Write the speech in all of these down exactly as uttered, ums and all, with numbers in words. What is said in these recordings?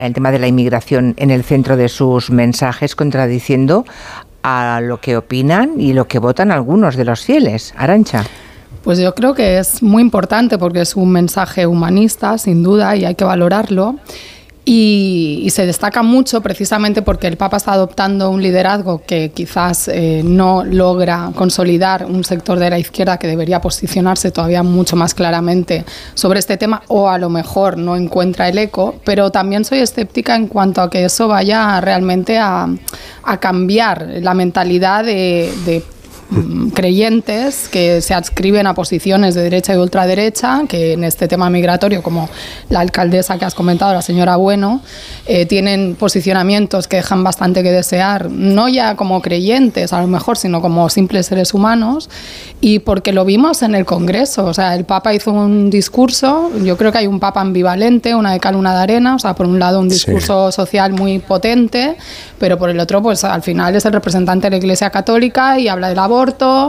el tema de la inmigración en el centro de sus mensajes, contradiciendo a lo que opinan y lo que votan algunos de los fieles. Arantxa. Pues yo creo que es muy importante porque es un mensaje humanista, sin duda, y hay que valorarlo. Y, y se destaca mucho precisamente porque el Papa está adoptando un liderazgo que quizás eh, no logra consolidar un sector de la izquierda que debería posicionarse todavía mucho más claramente sobre este tema, o a lo mejor no encuentra el eco, pero también soy escéptica en cuanto a que eso vaya realmente a, a cambiar la mentalidad de, de creyentes que se adscriben a posiciones de derecha y ultraderecha, que en este tema migratorio, como la alcaldesa que has comentado, la señora Bueno, eh, tienen posicionamientos que dejan bastante que desear, no ya como creyentes a lo mejor, sino como simples seres humanos, y porque lo vimos en el Congreso. O sea, el Papa hizo un discurso, yo creo que hay un Papa ambivalente, una de cal, una de arena. O sea, por un lado un discurso sí. social muy potente, pero por el otro, pues al final es el representante de la Iglesia Católica y habla del aborto,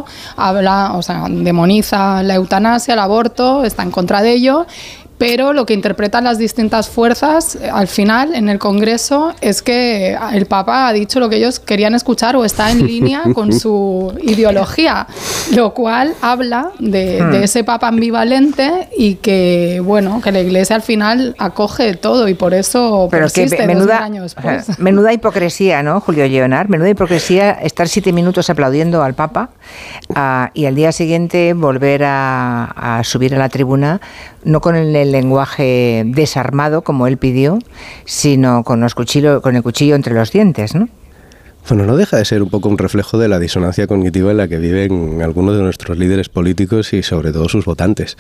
habla, o sea, demoniza la eutanasia, el aborto, está en contra de ello. Pero lo que interpretan las distintas fuerzas al final en el Congreso es que el Papa ha dicho lo que ellos querían escuchar o está en línea con su ideología, lo cual habla de, de ese Papa ambivalente y que, bueno, que la Iglesia al final acoge todo y por eso Pero persiste que menuda, dos mil años después. Menuda hipocresía, ¿no, Julio Lleonard? Menuda hipocresía estar siete minutos aplaudiendo al Papa uh, y al día siguiente volver a, a subir a la tribuna, no con el, el lenguaje desarmado como él pidió, sino con los cuchillo, con el cuchillo entre los dientes, ¿no? Bueno, no deja de ser un poco un reflejo de la disonancia cognitiva en la que viven algunos de nuestros líderes políticos y sobre todo sus votantes.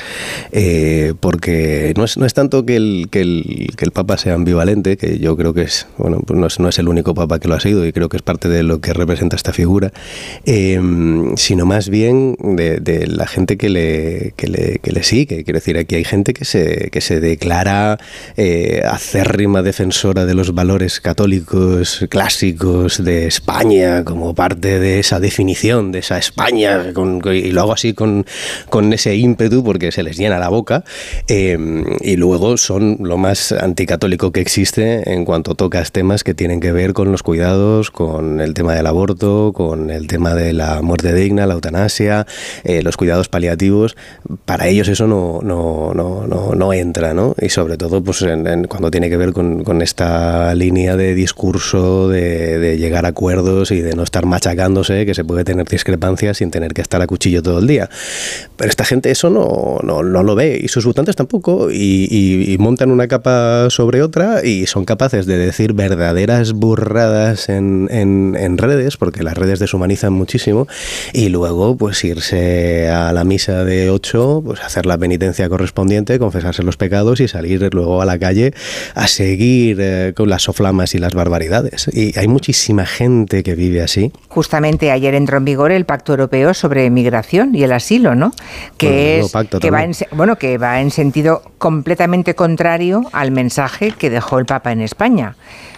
Eh, porque no es, no es tanto que el, que, el, que el Papa sea ambivalente, que yo creo que es, bueno, pues no es, no es el único Papa que lo ha sido y creo que es parte de lo que representa esta figura, eh, sino más bien de, de la gente que le, que, le, que le sigue. Quiero decir, aquí hay gente que se, que se declara eh, acérrima defensora de los valores católicos clásicos de España, como parte de esa definición de esa España, con, y lo hago así con, con ese ímpetu porque se les llena la boca, eh, y luego son lo más anticatólico que existe en cuanto tocas temas que tienen que ver con los cuidados, con el tema del aborto, con el tema de la muerte digna, la eutanasia, eh, los cuidados paliativos. Para ellos eso no, no, no, no, no entra, ¿no? Y sobre todo pues en, en, cuando tiene que ver con, con esta línea de discurso de, de llegar a acuerdos y de no estar machacándose, que se puede tener discrepancias sin tener que estar a cuchillo todo el día. Pero esta gente eso no, no, no lo ve y sus votantes tampoco y, y, y montan una capa sobre otra y son capaces de decir verdaderas burradas en, en, en redes, porque las redes deshumanizan muchísimo, y luego pues irse a la misa de ocho, pues hacer la penitencia correspondiente, confesarse los pecados y salir luego a la calle a seguir eh, con las soflamas y las barbaridades. Y hay muchísima gente que vive así. Justamente ayer entró en vigor el Pacto Europeo sobre Migración y el Asilo, ¿no? Que bueno, es pacto que va en, bueno, que va en sentido completamente contrario al mensaje que dejó el Papa en España.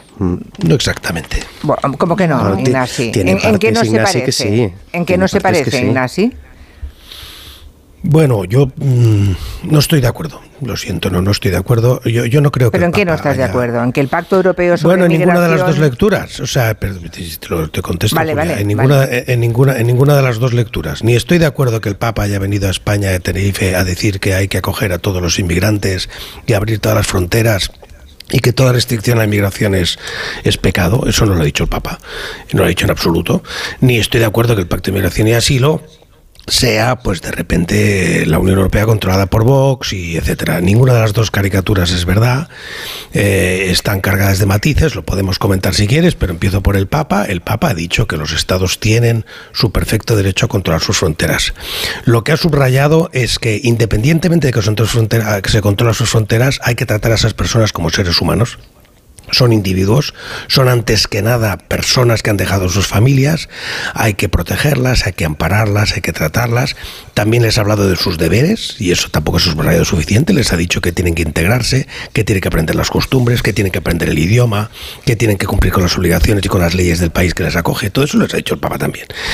No exactamente. Bueno, ¿cómo que no, no Ignasi? Tiene ¿En, ¿En qué no se parece? Que sí. ¿En qué no se parece, sí. Ignasi? Bueno, yo mmm, no estoy de acuerdo. Lo siento, no, no estoy de acuerdo. Yo, yo no creo que. ¿Pero en qué no estás haya... de acuerdo? ¿En que el Pacto Europeo sobre Bueno, en migración... ninguna de las dos lecturas. O sea, te, te, te contesto. Vale, Julia, vale, en ninguna, vale. en ninguna, en ninguna de las dos lecturas. Ni estoy de acuerdo que el Papa haya venido a España de Tenerife a decir que hay que acoger a todos los inmigrantes y abrir todas las fronteras, y que toda restricción a la inmigración es, es pecado. Eso no lo ha dicho el Papa. No lo ha dicho en absoluto. Ni estoy de acuerdo que el Pacto de Migración y Asilo sea, pues de repente, la Unión Europea controlada por Vox y etcétera. Ninguna de las dos caricaturas es verdad. Eh, están cargadas de matices, lo podemos comentar si quieres, pero empiezo por el Papa. El Papa ha dicho que los estados tienen su perfecto derecho a controlar sus fronteras. Lo que ha subrayado es que, independientemente de que, son fronteras, que se controlen sus fronteras, hay que tratar a esas personas como seres humanos. Son individuos, son antes que nada personas que han dejado sus familias, hay que protegerlas, hay que ampararlas, hay que tratarlas. También les ha hablado de sus deberes, y eso tampoco es subrayado suficiente. Les ha dicho que tienen que integrarse, que tienen que aprender las costumbres, que tienen que aprender el idioma, que tienen que cumplir con las obligaciones y con las leyes del país que les acoge. Todo eso les ha dicho el Papa también.